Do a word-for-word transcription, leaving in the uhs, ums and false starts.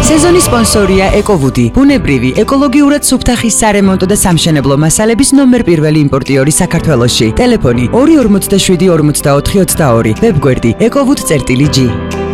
სეზონის სპონსორია ეკოვუდი, ბუნებრივი, ეკოლოგიურად სუფთახის სარემონტო და სამშენებლო მასალების ნომერ პირველი იმპორტიორი საქართველოში. ტელეფონი ორი ორმოცდაშვიდი ორმოცდაოთხი ოცდაორი, ვებგვერდი ეკოვუდი წერტილი ჯი.